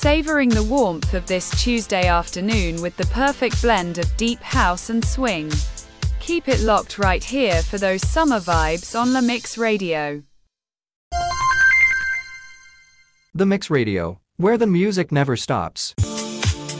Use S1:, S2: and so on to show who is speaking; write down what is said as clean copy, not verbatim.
S1: savoring the warmth of this Tuesday afternoon with the perfect blend of deep house and swing. Keep it locked right here for those summer vibes on La Mix Radio.
S2: The Mix Radio, where the music never stops.